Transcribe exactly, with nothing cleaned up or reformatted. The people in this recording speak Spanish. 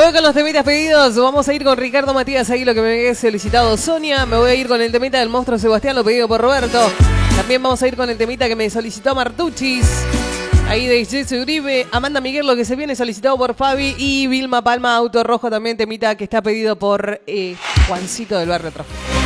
voy con los temitas pedidos. Vamos a ir con Ricardo Matías, ahí lo que me he solicitado Sonia. Me voy a ir con el temita del monstruo Sebastián, lo pedido por Roberto. También vamos a ir con el temita que me solicitó Martuchis, ahí de Jesse Uribe. Amanda Miguel, lo que se viene solicitado por Fabi. Y Vilma Palma, Auto Rojo, también temita que está pedido por eh, Juancito del Barrio Trofeo.